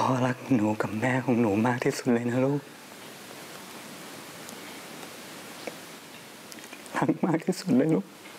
อรักหนูกับแม่ของหนูมากที่สุดเลยนะลูกรักมากที่สุดเลยลูก